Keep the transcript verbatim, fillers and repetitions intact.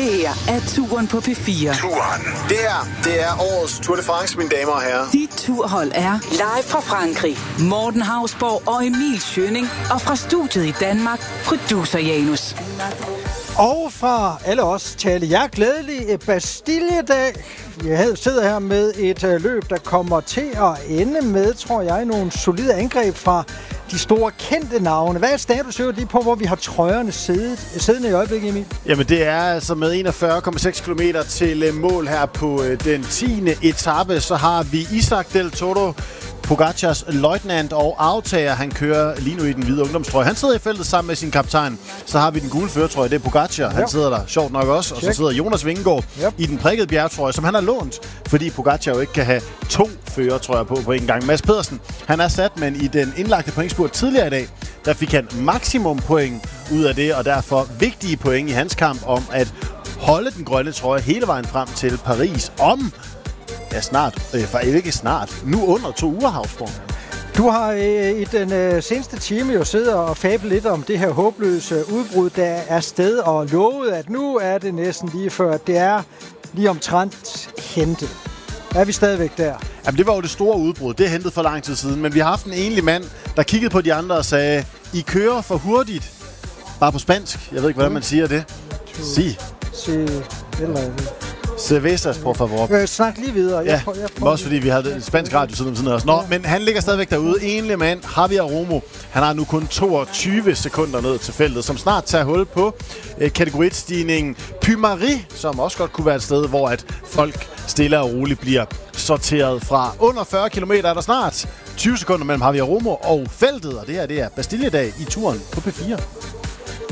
her er Turen på P fire. Turen. Det her, det er årets Tour de France, mine damer og herrer. Dit turhold er live fra Frankrig. Morten Hausborg og Emil Schønning. Og fra studiet i Danmark, producer Janus. Og fra alle os tale jer glædelig Bastille-dag. Jeg sidder her med et øh, løb, der kommer til at ende med, tror jeg, nogle solide angreb fra de store kendte navne. Hvad er status lige på, hvor vi har trøjerne siddet, siddende i øjeblikket, Emil? Jamen det er altså med enogfyrre komma seks kilometer til mål her på øh, den tiende etape. Så har vi Isaac Del Toro, Pogacars løjtnant og aftager. Han kører lige nu i den hvide ungdomstrøje. Han sidder i feltet sammen med sin kaptajn. Så har vi den gule førertrøje, det er Pogacar. Han sidder der sjovt nok også. Og så sidder Jonas Vingegaard yep. i den prikkede bjergtrøje, som han har lånt, fordi Pogacar jo ikke kan have to førertrøjer på på en gang. Mads Pedersen, han er sat, men i den indlagte pointspurt tidligere i dag, der fik han maksimum point ud af det, og derfor vigtige point i hans kamp om at holde den grønne trøje hele vejen frem til Paris om Ja, snart. Øh, for ikke snart. Nu under to uger, Hausborg. Du har øh, i den øh, seneste time jo siddet og fablet lidt om det her håbløse udbrud, der er sted, og lovet, at nu er det næsten lige før. Det er lige omtrent hentet. Er vi stadigvæk der? Jamen, det var jo det store udbrud. Det er hentet for lang tid siden. Men vi har haft en enlig mand, der kiggede på de andre og sagde, I kører for hurtigt. Bare på spansk. Jeg ved ikke, hvordan man siger det. Sig. Sig. Eller Cervezas, por favor. Øh, snak lige videre. Ja, jeg prøver, jeg prøver også fordi vi havde spansk radio siden om siden også. Nå, ja. Men han ligger stadigvæk derude. Enlig mand, Javier Romo. Han har nu kun toogtyve sekunder ned til feltet, som snart tager hul på øh, kategoritstigningen Pymari, som også godt kunne være et sted, hvor at folk stille og roligt bliver sorteret fra. Under fyrre kilometer er der snart tyve sekunder mellem Javier Romo og feltet, og det her det er Bastille-dag i Turen på P fire.